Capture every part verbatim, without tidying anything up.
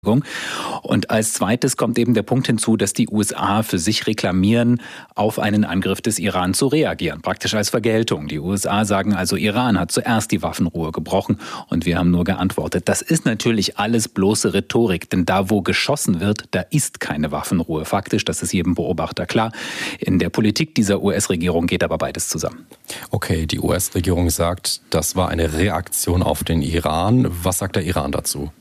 US-Verteidigung. Und als zweites kommt eben der Punkt hinzu, dass die U S A für sich reklamieren, auf einen Angriff des Iran zu reagieren, praktisch als Vergeltung. Die U S A sagen also, Iran hat zuerst die Waffenruhe gebrochen und wir haben nur geantwortet. Das ist natürlich alles bloße Rhetorik, denn da, wo geschossen wird, da ist keine Waffenruhe. Faktisch, das ist jedem Beobachter klar. In der Politik dieser U S-Regierung geht aber beides zusammen. Okay, die U S-Regierung sagt, das war eine Reaktion auf den Iran. Was sagt der Iran dazu?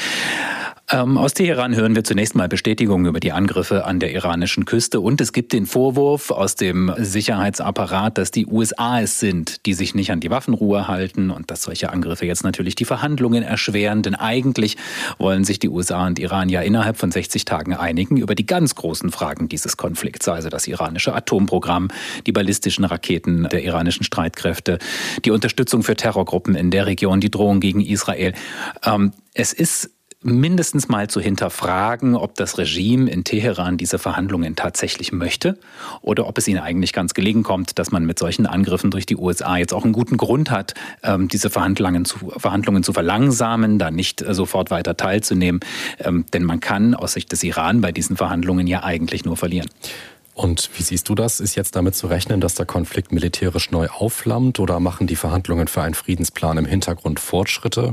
Ähm, aus Teheran hören wir zunächst mal Bestätigungen über die Angriffe an der iranischen Küste. Und es gibt den Vorwurf aus dem Sicherheitsapparat, dass die U S A es sind, die sich nicht an die Waffenruhe halten und dass solche Angriffe jetzt natürlich die Verhandlungen erschweren. Denn eigentlich wollen sich die U S A und Iran ja innerhalb von sechzig Tagen einigen über die ganz großen Fragen dieses Konflikts. Also das iranische Atomprogramm, die ballistischen Raketen der iranischen Streitkräfte, die Unterstützung für Terrorgruppen in der Region, die Drohung gegen Israel. Ähm, es ist mindestens mal zu hinterfragen, ob das Regime in Teheran diese Verhandlungen tatsächlich möchte oder ob es ihnen eigentlich ganz gelegen kommt, dass man mit solchen Angriffen durch die U S A jetzt auch einen guten Grund hat, diese Verhandlungen zu, Verhandlungen zu verlangsamen, da nicht sofort weiter teilzunehmen. Denn man kann aus Sicht des Iran bei diesen Verhandlungen ja eigentlich nur verlieren. Und wie siehst du das? Ist jetzt damit zu rechnen, dass der Konflikt militärisch neu aufflammt oder machen die Verhandlungen für einen Friedensplan im Hintergrund Fortschritte?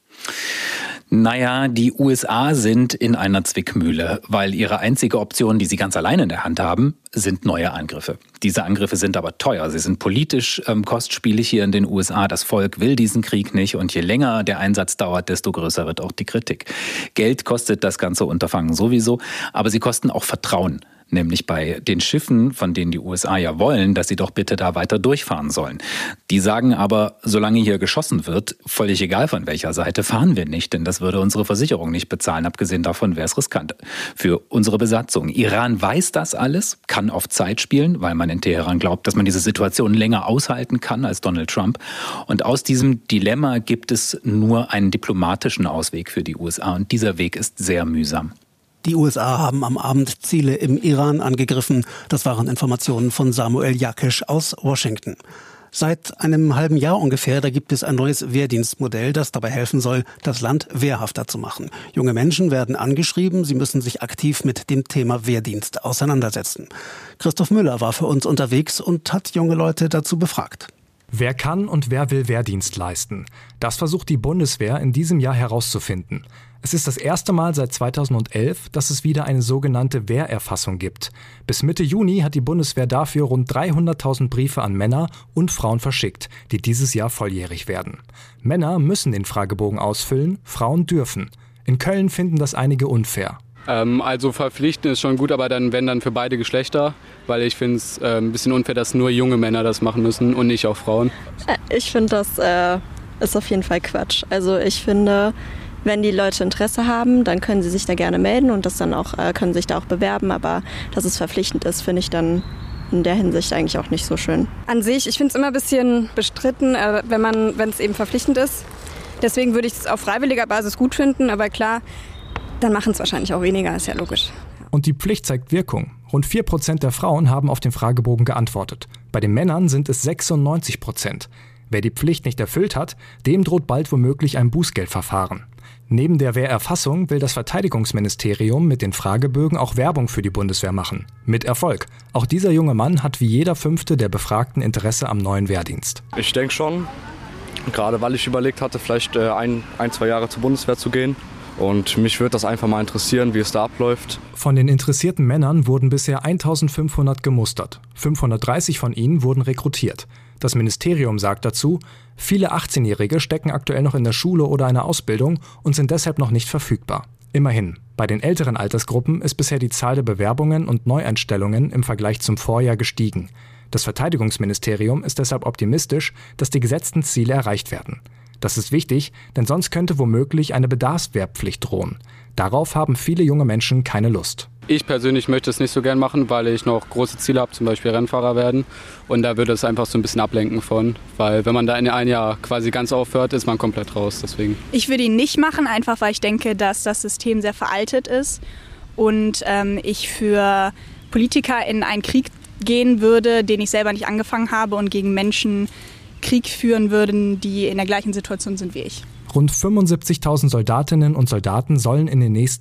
Naja, die U S A sind in einer Zwickmühle, weil ihre einzige Option, die sie ganz alleine in der Hand haben, sind neue Angriffe. Diese Angriffe sind aber teuer. Sie sind politisch ähm, kostspielig hier in den U S A. Das Volk will diesen Krieg nicht und je länger der Einsatz dauert, desto größer wird auch die Kritik. Geld kostet das ganze Unterfangen sowieso, aber sie kosten auch Vertrauen. Nämlich bei den Schiffen, von denen die U S A ja wollen, dass sie doch bitte da weiter durchfahren sollen. Die sagen aber, solange hier geschossen wird, völlig egal von welcher Seite, fahren wir nicht, denn das würde unsere Versicherung nicht bezahlen. Abgesehen davon wäre es riskant für unsere Besatzung. Iran weiß das alles, kann auf Zeit spielen, weil man in Teheran glaubt, dass man diese Situation länger aushalten kann als Donald Trump. Und aus diesem Dilemma gibt es nur einen diplomatischen Ausweg für die U S A und dieser Weg ist sehr mühsam. Die U S A haben am Abend Ziele im Iran angegriffen. Das waren Informationen von Samuel Jakisch aus Washington. Seit einem halben Jahr ungefähr, da gibt es ein neues Wehrdienstmodell, das dabei helfen soll, das Land wehrhafter zu machen. Junge Menschen werden angeschrieben, sie müssen sich aktiv mit dem Thema Wehrdienst auseinandersetzen. Christoph Müller war für uns unterwegs und hat junge Leute dazu befragt. Wer kann und wer will Wehrdienst leisten? Das versucht die Bundeswehr in diesem Jahr herauszufinden. Es ist das erste Mal seit zweitausendelf, dass es wieder eine sogenannte Wehrerfassung gibt. Bis Mitte Juni hat die Bundeswehr dafür rund dreihunderttausend Briefe an Männer und Frauen verschickt, die dieses Jahr volljährig werden. Männer müssen den Fragebogen ausfüllen, Frauen dürfen. In Köln finden das einige unfair. Ähm, also verpflichten ist schon gut, aber dann wenn dann für beide Geschlechter, weil ich finde es äh, ein bisschen unfair, dass nur junge Männer das machen müssen und nicht auch Frauen. Ich finde, das äh, ist auf jeden Fall Quatsch. Also ich finde, wenn die Leute Interesse haben, dann können sie sich da gerne melden und das dann auch, äh, können sich da auch bewerben, aber dass es verpflichtend ist, finde ich dann in der Hinsicht eigentlich auch nicht so schön. An sich, ich finde es immer ein bisschen bestritten, äh, wenn man, wenn es eben verpflichtend ist. Deswegen würde ich es auf freiwilliger Basis gut finden, aber klar, dann machen es wahrscheinlich auch weniger, ist ja logisch. Und die Pflicht zeigt Wirkung. Rund vier Prozent der Frauen haben auf den Fragebogen geantwortet. Bei den Männern sind es sechsundneunzig Prozent. Wer die Pflicht nicht erfüllt hat, dem droht bald womöglich ein Bußgeldverfahren. Neben der Wehrerfassung will das Verteidigungsministerium mit den Fragebögen auch Werbung für die Bundeswehr machen. Mit Erfolg. Auch dieser junge Mann hat wie jeder Fünfte der Befragten Interesse am neuen Wehrdienst. Ich denke schon, gerade weil ich überlegt hatte, vielleicht ein, ein, zwei Jahre zur Bundeswehr zu gehen. Und mich würde das einfach mal interessieren, wie es da abläuft. Von den interessierten Männern wurden bisher eintausendfünfhundert gemustert. fünfhundertdreißig von ihnen wurden rekrutiert. Das Ministerium sagt dazu, viele achtzehnjährige stecken aktuell noch in der Schule oder einer Ausbildung und sind deshalb noch nicht verfügbar. Immerhin, bei den älteren Altersgruppen ist bisher die Zahl der Bewerbungen und Neueinstellungen im Vergleich zum Vorjahr gestiegen. Das Verteidigungsministerium ist deshalb optimistisch, dass die gesetzten Ziele erreicht werden. Das ist wichtig, denn sonst könnte womöglich eine Bedarfswehrpflicht drohen. Darauf haben viele junge Menschen keine Lust. Ich persönlich möchte es nicht so gern machen, weil ich noch große Ziele habe, zum Beispiel Rennfahrer werden. Und da würde es einfach so ein bisschen ablenken von, weil wenn man da in ein Jahr quasi ganz aufhört, ist man komplett raus. Deswegen. Ich würde ihn nicht machen, einfach weil ich denke, dass das System sehr veraltet ist und ähm, ich für Politiker in einen Krieg gehen würde, den ich selber nicht angefangen habe und gegen Menschen Krieg führen würden, die in der gleichen Situation sind wie ich. Rund fünfundsiebzigtausend Soldatinnen und Soldaten sollen in den nächsten